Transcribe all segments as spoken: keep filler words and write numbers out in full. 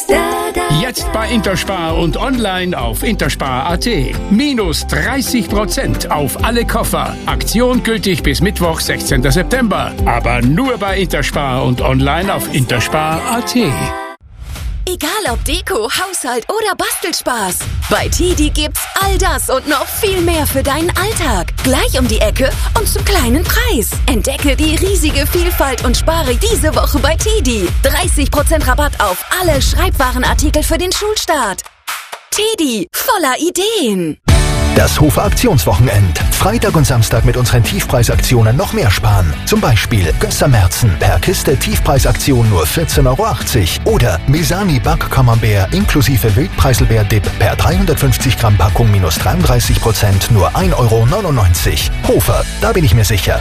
Jetzt bei Interspar und online auf interspar punkt at. Minus dreißig Prozent auf alle Koffer. Aktion gültig bis Mittwoch, sechzehnten September. Aber nur bei Interspar und online auf interspar punkt at. Egal ob Deko, Haushalt oder Bastelspaß. Bei Tidi gibt's all das und noch viel mehr für deinen Alltag. Gleich um die Ecke und zum kleinen Preis. Entdecke die riesige Vielfalt und spare diese Woche bei Tidi. dreißig Prozent Rabatt auf alle Schreibwarenartikel für den Schulstart. Tidi, voller Ideen. Das Hofer Aktionswochenend. Freitag und Samstag mit unseren Tiefpreisaktionen noch mehr sparen. Zum Beispiel Gösser Merzen per Kiste Tiefpreisaktion nur vierzehn Euro achtzig. Oder Misani Back Camembert inklusive Wildpreiselbeer-Dip per dreihundertfünfzig Gramm Packung minus dreiunddreißig Prozent nur ein Euro neunundneunzig. Hofer, da bin ich mir sicher.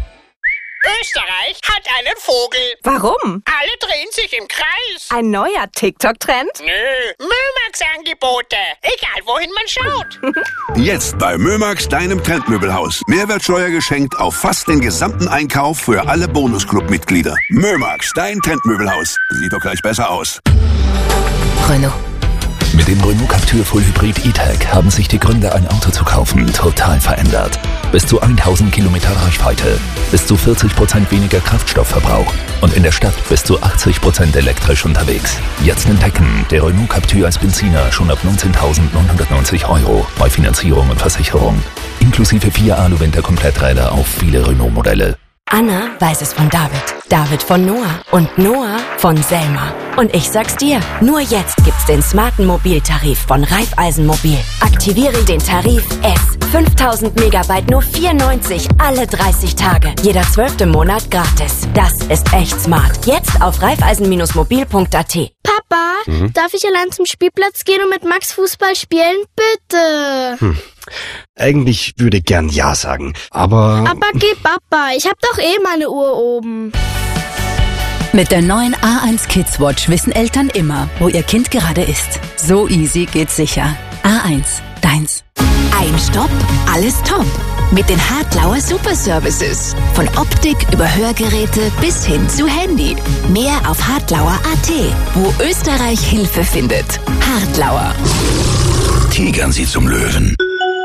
Österreich hat einen Vogel. Warum? Alle drehen sich im Kreis. Ein neuer TikTok-Trend? Nö, Mömax-Angebote. Egal, wohin man schaut. Jetzt bei Mömax, deinem Trendmöbelhaus. Mehrwertsteuer geschenkt auf fast den gesamten Einkauf für alle Bonusclub-Mitglieder. Mömax, dein Trendmöbelhaus. Sieht doch gleich besser aus. Renault. Mit dem Renault Captur Full Hybrid E-Tech haben sich die Gründe, ein Auto zu kaufen, total verändert. Bis zu tausend Kilometer Reichweite, bis zu vierzig Prozent weniger Kraftstoffverbrauch und in der Stadt bis zu achtzig Prozent elektrisch unterwegs. Jetzt entdecken, der Renault Captur als Benziner schon ab neunzehntausendneunhundertneunzig Euro bei Finanzierung und Versicherung. Inklusive vier Alu-Winter-Kompletträder auf viele Renault-Modelle. Anna weiß es von David, David von Noah und Noah von Selma. Und ich sag's dir, nur jetzt gibt's den smarten Mobiltarif von Raiffeisen Mobil. Aktiviere den Tarif S. fünftausend Megabyte nur vier neunzig alle dreißig Tage. Jeder zwölfte Monat gratis. Das ist echt smart. Jetzt auf raiffeisen Mobil punkt at. Papa, mhm. darf ich allein zum Spielplatz gehen und mit Max Fußball spielen? Bitte. Hm. Eigentlich würde ich gern Ja sagen, aber... Aber geh, Papa, ich hab doch eh meine Uhr oben. Mit der neuen A eins Kids Watch wissen Eltern immer, wo ihr Kind gerade ist. So easy geht's sicher. A eins, deins. Ein Stopp, alles top. Mit den Hartlauer Super Services. Von Optik über Hörgeräte bis hin zu Handy. Mehr auf hartlauer punkt at, wo Österreich Hilfe findet. Hartlauer. Tigern Sie zum Löwen.